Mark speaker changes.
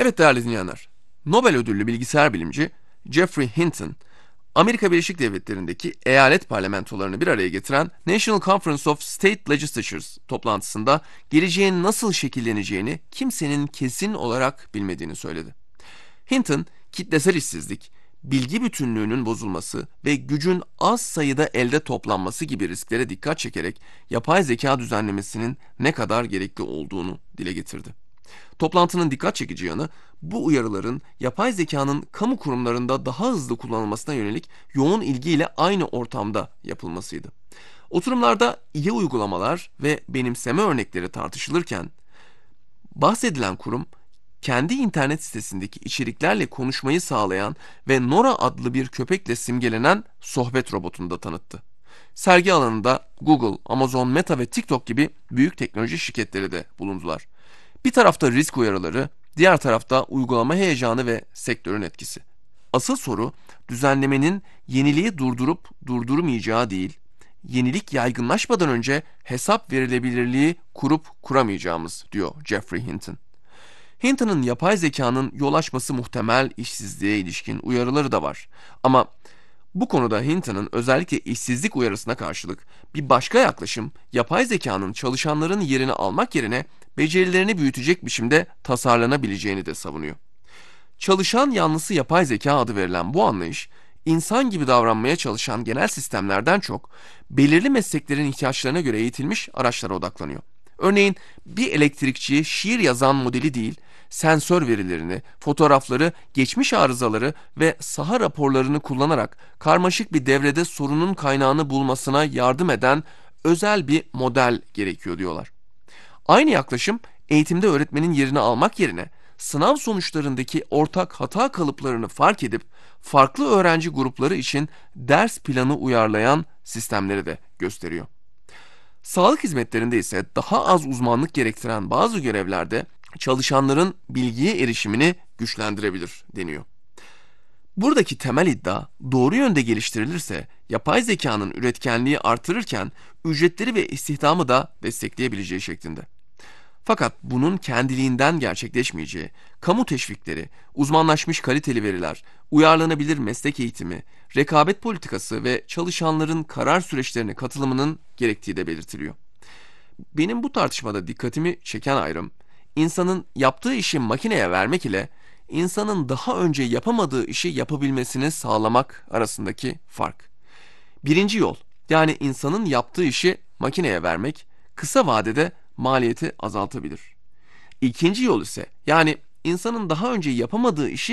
Speaker 1: Evet değerli dinleyenler, Nobel ödüllü bilgisayar bilimci Geoffrey Hinton, Amerika Birleşik Devletleri'ndeki eyalet parlamentolarını bir araya getiren National Conference of State Legislatures toplantısında geleceğin nasıl şekilleneceğini kimsenin kesin olarak bilmediğini söyledi. Hinton, kitlesel işsizlik, bilgi bütünlüğünün bozulması ve gücün az sayıda elde toplanması gibi risklere dikkat çekerek yapay zeka düzenlemesinin ne kadar gerekli olduğunu dile getirdi. Toplantının dikkat çekici yanı, bu uyarıların yapay zekanın kamu kurumlarında daha hızlı kullanılmasına yönelik yoğun ilgiyle aynı ortamda yapılmasıydı. Oturumlarda iyi uygulamalar ve benimseme örnekleri tartışılırken, bahsedilen kurum, kendi internet sitesindeki içeriklerle konuşmayı sağlayan ve Nora adlı bir köpekle simgelenen sohbet robotunu da tanıttı. Sergi alanında Google, Amazon, Meta ve TikTok gibi büyük teknoloji şirketleri de bulundular. Bir tarafta risk uyarıları, diğer tarafta uygulama heyecanı ve sektörün etkisi. Asıl soru, düzenlemenin yeniliği durdurup durdurmayacağı değil, yenilik yaygınlaşmadan önce hesap verilebilirliği kurup kuramayacağımız, diyor Geoffrey Hinton. Hinton'ın yapay zekanın yol açması muhtemel işsizliğe ilişkin uyarıları da var. Ama bu konuda Hinton'ın özellikle işsizlik uyarısına karşılık bir başka yaklaşım, yapay zekanın çalışanların yerini almak yerine becerilerini büyütecek biçimde tasarlanabileceğini de savunuyor. Çalışan yanlısı yapay zeka adı verilen bu anlayış, insan gibi davranmaya çalışan genel sistemlerden çok, belirli mesleklerin ihtiyaçlarına göre eğitilmiş araçlara odaklanıyor. Örneğin bir elektrikçi şiir yazan modeli değil, sensör verilerini, fotoğrafları, geçmiş arızaları ve saha raporlarını kullanarak karmaşık bir devrede sorunun kaynağını bulmasına yardım eden özel bir model gerekiyor diyorlar. Aynı yaklaşım eğitimde öğretmenin yerini almak yerine sınav sonuçlarındaki ortak hata kalıplarını fark edip farklı öğrenci grupları için ders planı uyarlayan sistemleri de gösteriyor. Sağlık hizmetlerinde ise daha az uzmanlık gerektiren bazı görevlerde çalışanların bilgiye erişimini güçlendirebilir deniyor. Buradaki temel iddia doğru yönde geliştirilirse yapay zekanın üretkenliği artırırken ücretleri ve istihdamı da destekleyebileceği şeklinde. Fakat bunun kendiliğinden gerçekleşmeyeceği, kamu teşvikleri, uzmanlaşmış kaliteli veriler, uyarlanabilir meslek eğitimi, rekabet politikası ve çalışanların karar süreçlerine katılımının gerektiği de belirtiliyor. Benim bu tartışmada dikkatimi çeken ayrım, insanın yaptığı işi makineye vermek ile insanın daha önce yapamadığı işi yapabilmesini sağlamak arasındaki fark. Birinci yol, yani insanın yaptığı işi makineye vermek, kısa vadede maliyeti azaltabilir. İkinci yol ise, yani insanın daha önce yapamadığı işi